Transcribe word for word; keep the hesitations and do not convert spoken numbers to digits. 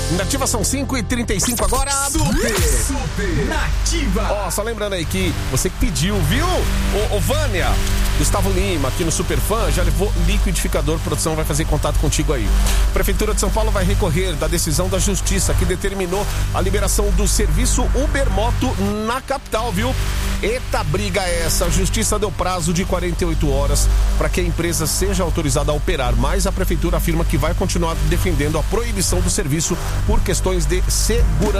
Nativa são cinco e trinta e cinco agora. Super, super Nativa. Ó, só lembrando aí que você que pediu, viu? Ô, ô Vânia, Gustavo Lima, aqui no Superfã, já levou liquidificador. Produção vai fazer contato contigo aí. Prefeitura de São Paulo vai recorrer da decisão da Justiça que determinou a liberação do serviço Ubermoto na capital, viu? Eita briga essa. A Justiça deu prazo de quarenta e oito horas para que a empresa seja autorizada a operar, mas a Prefeitura afirma que vai continuar defendendo a proibição do serviço por questões de segurança.